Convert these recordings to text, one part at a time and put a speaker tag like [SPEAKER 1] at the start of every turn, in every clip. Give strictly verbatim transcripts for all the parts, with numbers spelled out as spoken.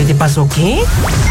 [SPEAKER 1] te pasó qué?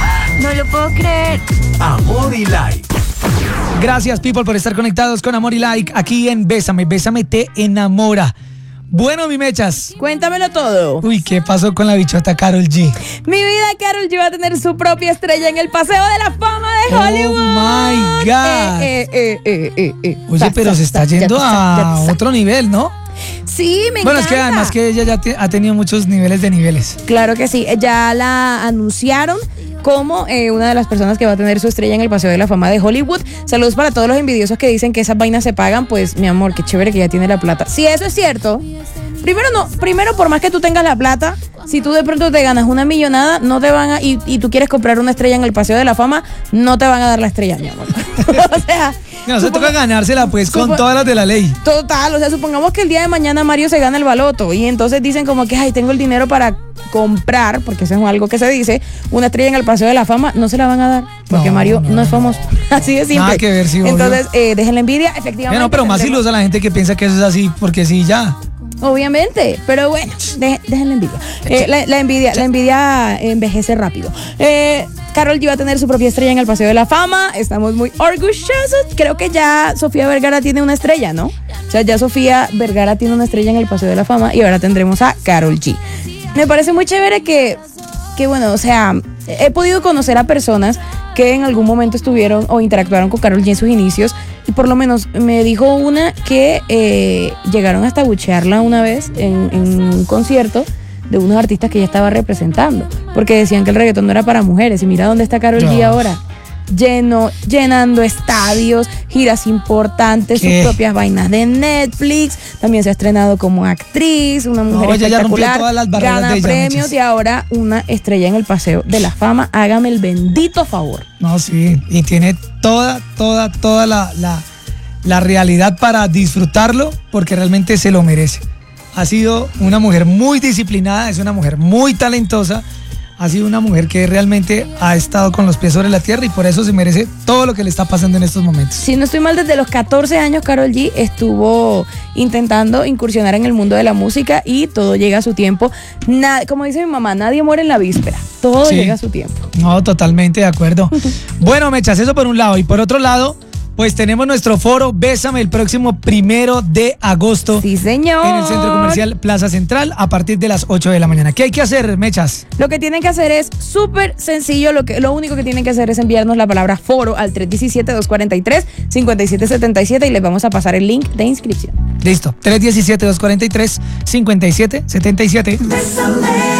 [SPEAKER 2] No lo puedo creer.
[SPEAKER 3] Amor y Like.
[SPEAKER 4] Gracias, people, por estar conectados con Amor y Like aquí en Bésame. Bésame te enamora. Bueno, mi mechas.
[SPEAKER 5] Cuéntamelo todo.
[SPEAKER 4] Uy, ¿qué pasó con la bichota Karol G?
[SPEAKER 5] Mi vida, Karol G va a tener su propia estrella en el Paseo de la Fama de Hollywood.
[SPEAKER 4] Oh my God.
[SPEAKER 5] Eh, eh, eh, eh, eh.
[SPEAKER 4] Oye,
[SPEAKER 5] Sa,
[SPEAKER 4] pero
[SPEAKER 5] sa,
[SPEAKER 4] se está
[SPEAKER 5] sa,
[SPEAKER 4] yendo
[SPEAKER 5] ya, sa, ya,
[SPEAKER 4] a
[SPEAKER 5] sa.
[SPEAKER 4] otro nivel, ¿no?
[SPEAKER 5] Sí, me
[SPEAKER 4] Bueno,
[SPEAKER 5] encanta.
[SPEAKER 4] es que además que ella ya te- ha tenido muchos niveles de niveles.
[SPEAKER 5] Claro que sí, ya la anunciaron como eh, una de las personas que va a tener su estrella en el Paseo de la Fama de Hollywood. Saludos para todos los envidiosos que dicen que esas vainas se pagan. Pues, mi amor, qué chévere que ya tiene la plata. Si eso es cierto, primero no, primero por más que tú tengas la plata, si tú de pronto te ganas una millonada, no te van a, y, y tú quieres comprar una estrella en el Paseo de la Fama, no te van a dar la estrella, mi amor. O sea,
[SPEAKER 4] No, se
[SPEAKER 5] supongo-
[SPEAKER 4] toca ganársela pues con
[SPEAKER 5] supo-
[SPEAKER 4] todas las de la ley.
[SPEAKER 5] Total, o sea, supongamos que el día de mañana Mario se gana el baloto y entonces dicen como que, ay, tengo el dinero para comprar, porque eso es algo que se dice, una estrella en el Paseo de la Fama, no se la van a dar, porque
[SPEAKER 4] No,
[SPEAKER 5] Mario no,
[SPEAKER 4] no,
[SPEAKER 5] es
[SPEAKER 4] no.
[SPEAKER 5] famoso. Así de simple.
[SPEAKER 4] Nada que ver, sí, obvio.
[SPEAKER 5] Entonces, eh, dejen la envidia, efectivamente.
[SPEAKER 4] Bueno, pero más
[SPEAKER 5] tendremos-
[SPEAKER 4] ilusa la gente que piensa que eso es así, porque sí, ya.
[SPEAKER 5] Obviamente, pero bueno, deje- dejen la envidia. Eh, la, la envidia. La envidia envejece rápido. Eh, Karol G va a tener su propia estrella en el Paseo de la Fama. Estamos muy orgullosos. Creo que ya Sofía Vergara tiene una estrella, ¿no? O sea, ya Sofía Vergara tiene una estrella en el Paseo de la Fama y ahora tendremos a Karol G. Me parece muy chévere que, que bueno, o sea, he podido conocer a personas que en algún momento estuvieron o interactuaron con Karol G en sus inicios y por lo menos me dijo una que eh, llegaron hasta buchearla una vez en, en un concierto de unos artistas que ella estaba representando porque decían que el reggaetón no era para mujeres y mira dónde está Karol G
[SPEAKER 4] Dios.
[SPEAKER 5] ahora. Lleno, llenando estadios, giras importantes,
[SPEAKER 4] ¿Qué?
[SPEAKER 5] sus propias vainas de Netflix. También se ha estrenado como actriz, una mujer
[SPEAKER 4] No, ella ya rompió
[SPEAKER 5] espectacular,
[SPEAKER 4] todas las barreras
[SPEAKER 5] gana
[SPEAKER 4] de ella,
[SPEAKER 5] premios
[SPEAKER 4] muchas.
[SPEAKER 5] y ahora una estrella en el Paseo de la Fama. Hágame el bendito favor.
[SPEAKER 4] No, sí, y tiene toda, toda, toda la, la, la realidad para disfrutarlo porque realmente se lo merece. Ha sido una mujer muy disciplinada, es una mujer muy talentosa, ha sido una mujer que realmente ha estado con los pies sobre la tierra y por eso se merece todo lo que le está pasando en estos momentos.
[SPEAKER 5] Si no estoy mal, desde los catorce años Karol G estuvo intentando incursionar en el mundo de la música y todo llega a su tiempo. Na- como dice mi mamá, nadie muere en la víspera, todo
[SPEAKER 4] Sí.
[SPEAKER 5] llega a su tiempo.
[SPEAKER 4] No, totalmente de acuerdo. Bueno, Mechas, eso por un lado. Y por otro lado, pues tenemos nuestro foro Bésame el próximo primero de agosto.
[SPEAKER 5] Sí, señor.
[SPEAKER 4] En el Centro Comercial Plaza Central a partir de las ocho de la mañana. ¿Qué hay que hacer, Mechas?
[SPEAKER 5] Lo que tienen que hacer es súper sencillo. Lo, que, lo único que tienen que hacer es enviarnos la palabra foro al tres uno siete, dos cuatro tres, cinco siete siete siete y les vamos a pasar el link de inscripción.
[SPEAKER 4] Listo. tres uno siete, dos cuatro tres, cinco siete siete siete.
[SPEAKER 2] Bésame.